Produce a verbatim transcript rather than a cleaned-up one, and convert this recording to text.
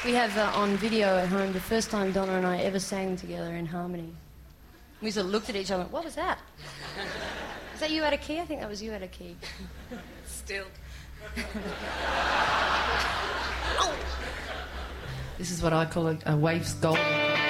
We have uh, on video at home the first time Donna and I ever sang together in harmony. We sort of looked at each other and went, what was that? Is that you out of key? I think that was you out of key. Still. This is what I call a, a waif's golden.